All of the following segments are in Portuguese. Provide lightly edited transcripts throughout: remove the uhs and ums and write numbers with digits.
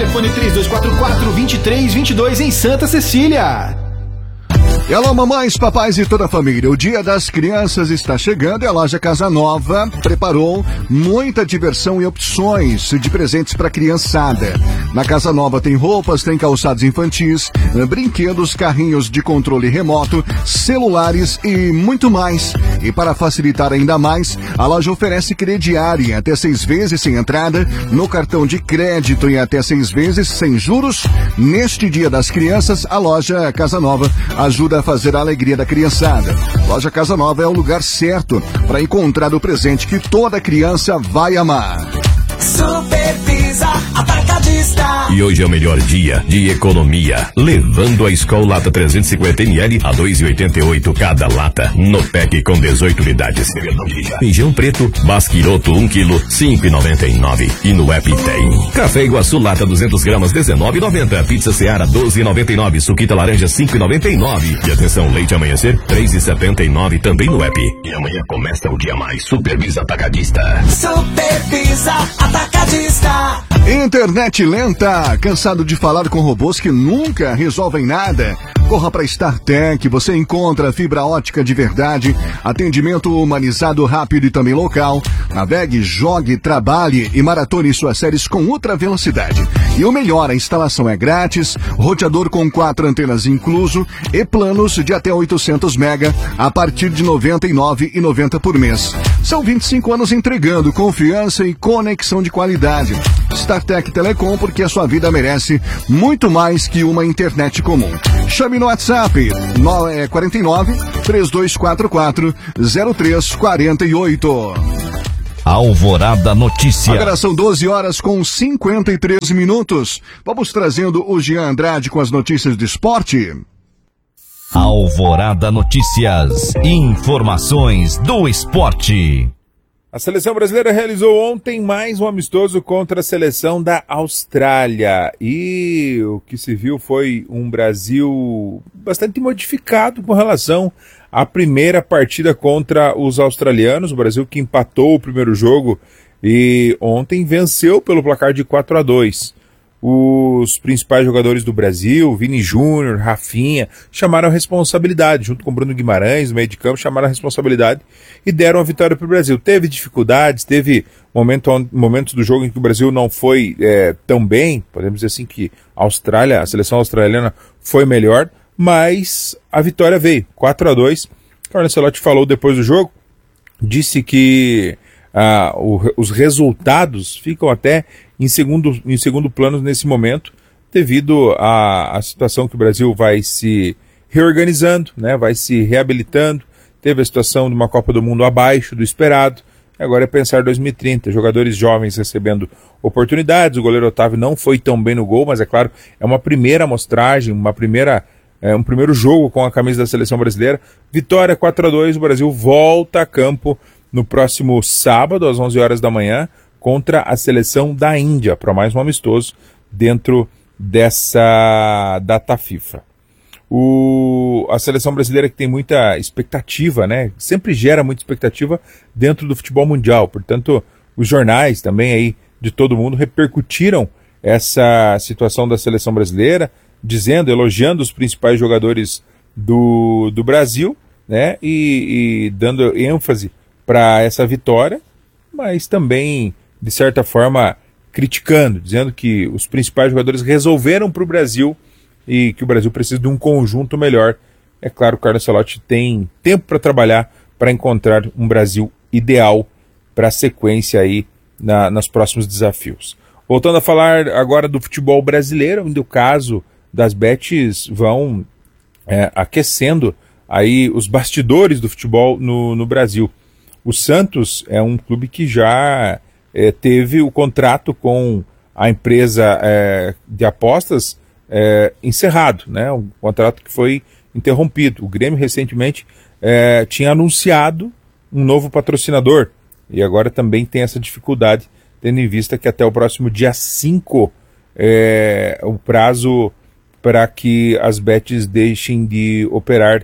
Telefone 3244-2322 em Santa Cecília. E alô, mamães, papais e toda a família. O Dia das Crianças está chegando e a loja Casa Nova preparou muita diversão e opções de presentes para a criançada. Na Casa Nova tem roupas, tem calçados infantis, brinquedos, carrinhos de controle remoto, celulares e muito mais. E para facilitar ainda mais, a loja oferece crediário em até 6 vezes sem entrada, no cartão de crédito em até 6 vezes sem juros. Neste Dia das Crianças, a loja Casa Nova ajuda a fazer a alegria da criançada. Loja Casa Nova é o lugar certo para encontrar o presente que toda criança vai amar. Supervisa Atacadista. E hoje é o melhor dia de economia, levando a Skol Lata 350ml a 2,88 cada lata, no pack com 18 unidades. Feijão preto, Basquiroto 1 kg, 5,99. E no app tem Café Iguaçu Lata 200 gramas, 19,90. Pizza Seara 12,99. Suquita laranja 5,99. E atenção, leite amanhecer 3,79 também no app. E amanhã começa o dia mais Supervisa Atacadista. Supervisa Atacadista. Internet lenta, cansado de falar com robôs que nunca resolvem nada? Corra para StarTech, você encontra fibra ótica de verdade, atendimento humanizado, rápido e também local. Navegue, jogue, trabalhe e maratone suas séries com ultra velocidade. E o melhor, a instalação é grátis, roteador com 4 antenas incluso e planos de até 800 mega a partir de R$ 99,90 por mês. São 25 anos entregando confiança e conexão de qualidade. StarTech Telecom, porque a sua vida merece muito mais que uma internet comum. Chame no WhatsApp 49-3244-0348. Alvorada Notícia. Agora são 12 horas com 53 minutos. Vamos trazendo o Jean Andrade com as notícias de esporte. Alvorada Notícias. Informações do esporte. A seleção brasileira realizou ontem mais um amistoso contra a seleção da Austrália. E o que se viu foi um Brasil bastante modificado com relação à primeira partida contra os australianos. O Brasil que empatou o primeiro jogo e ontem venceu pelo placar de 4-2. Os principais jogadores do Brasil, Vini Júnior, Rafinha, chamaram a responsabilidade, junto com Bruno Guimarães, no meio de campo, chamaram a responsabilidade e deram a vitória para o Brasil. Teve dificuldades, teve momentos do jogo em que o Brasil não foi tão bem, podemos dizer assim que a seleção australiana foi melhor, mas a vitória veio, 4-2. Carlos Ancelotti falou depois do jogo, disse que os resultados ficam até em segundo plano nesse momento, devido à situação que o Brasil vai se reorganizando, né, vai se reabilitando. Teve a situação de uma Copa do Mundo abaixo do esperado, agora é pensar 2030, jogadores jovens recebendo oportunidades. O goleiro Otávio não foi tão bem no gol, mas é claro, é uma primeira amostragem, um primeiro jogo com a camisa da seleção brasileira. Vitória 4-2, o Brasil volta a campo no próximo sábado, às 11 horas da manhã, contra a seleção da Índia, para mais um amistoso dentro dessa data FIFA. A seleção brasileira que tem muita expectativa, né? Sempre gera muita expectativa dentro do futebol mundial. Portanto, os jornais também aí de todo mundo repercutiram essa situação da seleção brasileira, elogiando os principais jogadores do Brasil, né? E dando ênfase para essa vitória, mas também, de certa forma, criticando, dizendo que os principais jogadores resolveram para o Brasil e que o Brasil precisa de um conjunto melhor. É claro que o Carlos Ancelotti tem tempo para trabalhar para encontrar um Brasil ideal para a sequência aí nos próximos desafios. Voltando a falar agora do futebol brasileiro, onde o caso das bets vão aquecendo aí os bastidores do futebol no Brasil. O Santos é um clube que já teve o contrato com a empresa de apostas encerrado, né? Um contrato que foi interrompido. O Grêmio recentemente tinha anunciado um novo patrocinador e agora também tem essa dificuldade, tendo em vista que até o próximo dia 5 o prazo para que as bets deixem de operar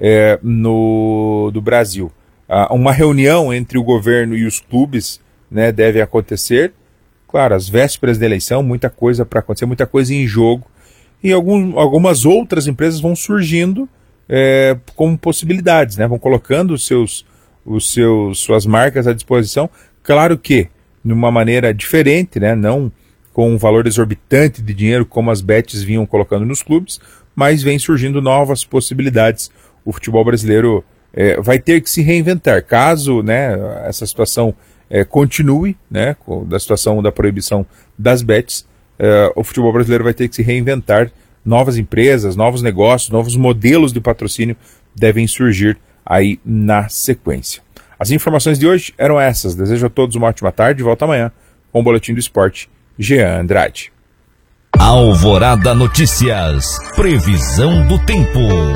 do Brasil. Uma reunião entre o governo e os clubes, né, deve acontecer. claro, às vésperas da eleição, muita coisa para acontecer, muita coisa em jogo, e algumas outras empresas vão surgindo como possibilidades, né? Vão colocando suas marcas à disposição, claro que de uma maneira diferente, né? Não com um valor exorbitante de dinheiro como as bets vinham colocando nos clubes, mas vem surgindo novas possibilidades. O futebol brasileiro vai ter que se reinventar, caso, né, essa situação continue, né, da situação da proibição das bets, o futebol brasileiro vai ter que se reinventar, novas empresas, novos negócios, novos modelos de patrocínio devem surgir aí na sequência. As informações de hoje eram essas, desejo a todos uma ótima tarde e volta amanhã com o Boletim do Esporte, Jean Andrade. Alvorada Notícias, previsão do tempo.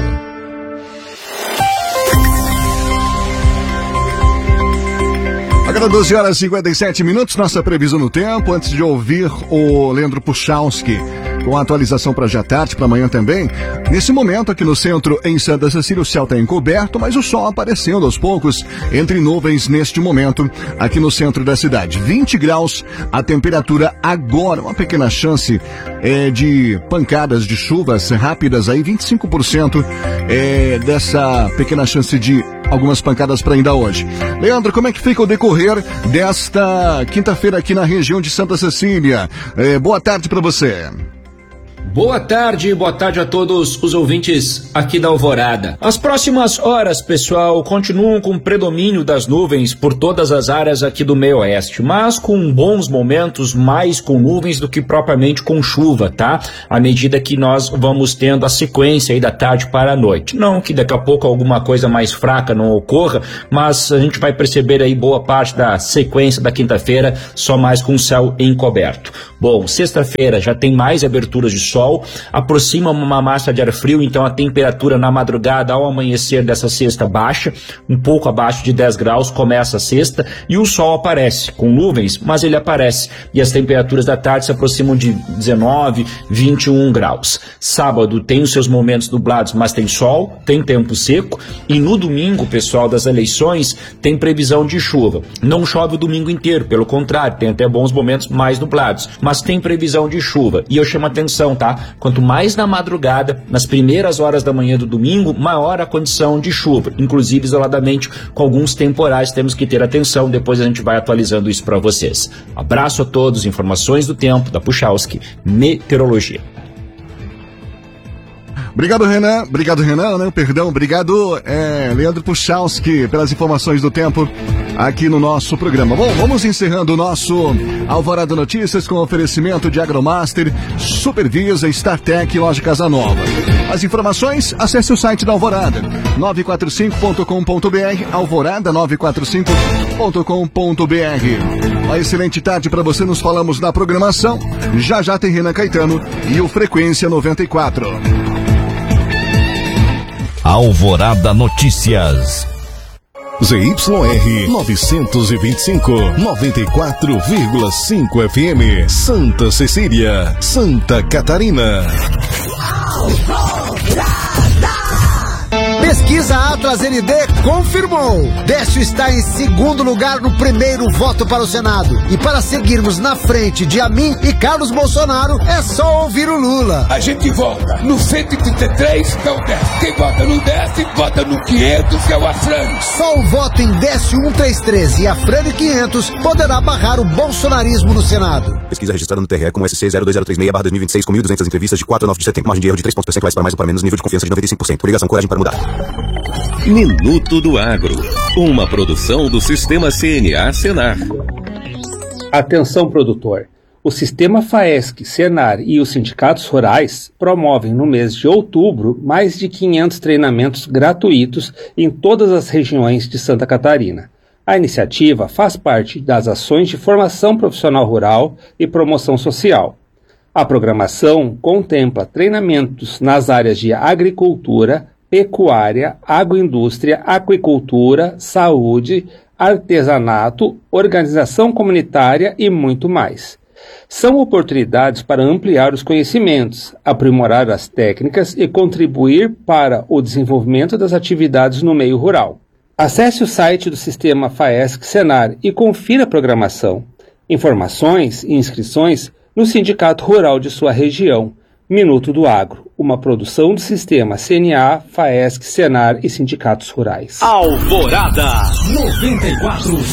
Agora 12 horas e 57 minutos, nossa previsão no tempo, antes de ouvir o Leandro Puchalski com a atualização para já tarde, para amanhã também. Nesse momento, aqui no centro, em Santa Cecília, o céu está encoberto, mas o sol aparecendo aos poucos, entre nuvens neste momento, aqui no centro da cidade. 20 graus, a temperatura agora, uma pequena chance de pancadas de chuvas rápidas aí, 25% dessa pequena chance de algumas pancadas para ainda hoje. Leandro, como é que fica o decorrer desta quinta-feira aqui na região de Santa Cecília? Boa tarde para você. Boa tarde a todos os ouvintes aqui da Alvorada. As próximas horas, pessoal, continuam com predomínio das nuvens por todas as áreas aqui do meio oeste, mas com bons momentos, mais com nuvens do que propriamente com chuva, tá? À medida que nós vamos tendo a sequência aí da tarde para a noite. Não que daqui a pouco alguma coisa mais fraca não ocorra, mas a gente vai perceber aí boa parte da sequência da quinta-feira só mais com o céu encoberto. Bom, sexta-feira já tem mais aberturas de sol, aproxima uma massa de ar frio, então a temperatura na madrugada ao amanhecer dessa sexta baixa, um pouco abaixo de 10 graus, começa a sexta e o sol aparece, com nuvens, mas ele aparece e as temperaturas da tarde se aproximam de 19, 21 graus. Sábado tem os seus momentos nublados, mas tem sol, tem tempo seco e no domingo, pessoal, das eleições, tem previsão de chuva. Não chove o domingo inteiro, pelo contrário, tem até bons momentos mais nublados, mas tem previsão de chuva e eu chamo a atenção, tá? Quanto mais na madrugada, nas primeiras horas da manhã do domingo, maior a condição de chuva, inclusive isoladamente com alguns temporais, temos que ter atenção, depois a gente vai atualizando isso para vocês. Abraço a todos, informações do tempo da Puchalski, Meteorologia. Obrigado, Renan. Obrigado, Leandro Puchalski, pelas informações do tempo aqui no nosso programa. Bom, vamos encerrando o nosso Alvorada Notícias com oferecimento de Agromaster, Supervisa, StarTech e Loja Casa Nova. As informações, acesse o site da Alvorada, 945.com.br, Alvorada 945.com.br. Uma excelente tarde para você, nos falamos na programação. Já tem Renan Caetano e o Frequência 94. Alvorada Notícias. ZYR 925, 94,5 FM, Santa Cecília, Santa Catarina. Pesquisa AtlasND confirmou. Décio está em segundo lugar no primeiro voto para o Senado. E para seguirmos na frente de Amin e Carlos Bolsonaro, é só ouvir o Lula. A gente vota no 133, que é o Décio. Quem vota no Décio, vota no 500, que é o Afrânio. Só o voto em Décio 133 e Afrânio 500 poderá barrar o bolsonarismo no Senado. Pesquisa registrada no TRE com SC 02036/2026 com 1.200 entrevistas de 4 a 9 de setembro. Margem de erro de 3 pontos percentuais para mais ou para menos, nível de confiança de 95%. Obrigação, coragem para mudar. Minuto do Agro, uma produção do Sistema CNA Senar. Atenção, produtor. O Sistema FAESC, Senar e os sindicatos rurais promovem no mês de outubro mais de 500 treinamentos gratuitos em todas as regiões de Santa Catarina. A iniciativa faz parte das ações de formação profissional rural e promoção social. A programação contempla treinamentos nas áreas de agricultura, pecuária, agroindústria, aquicultura, saúde, artesanato, organização comunitária e muito mais. São oportunidades para ampliar os conhecimentos, aprimorar as técnicas e contribuir para o desenvolvimento das atividades no meio rural. Acesse o site do Sistema FAESC Senar e confira a programação. Informações e inscrições no Sindicato Rural de sua região. Minuto do Agro, uma produção do sistema CNA, FAESC, Senar e Sindicatos Rurais. Alvorada 94,7.